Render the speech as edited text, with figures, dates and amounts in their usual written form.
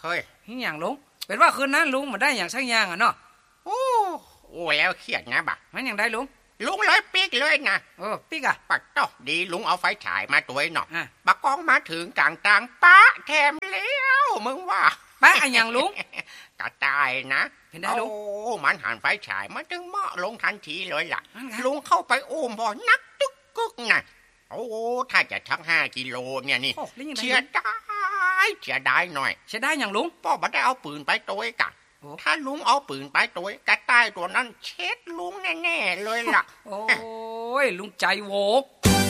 เฮ้ยนี่อย่างลุงเป็นว่าคืนนั้นลุงมาได้อย่างสักอย่างอ่ะเนาะโอ้แล้วเครียดนะบักมันอย่างได้ลุงเลยปีกเลยนะปิ๊กอ่ะปักตอกดีลุงเอาไฟฉายมาตัวหน่อยบักกองมาถึงกลางป้าแถมเลี้ยวมึงว่าป้าอย่างลุงกระต่ายนะเห็นได้ลุงมันหันไฟฉายมันจึงเหมาะลงทันทีเลยล่ะลุงเข้าไปอุ้มบ่อนักตึกกึกนะโอ้ถ้าจะชัก5 กิโลเนี่ยนี่เสียได้หน่อยเสียได้อย่างลุงพ่อไม่ได้เอาปืนไปตัวกะถ้าลุงเอาปืนไปตัวกระต่ายตัวนั้นเช็ดลุงแน่ๆเลยล่ะโอ้ยลุงใจโวก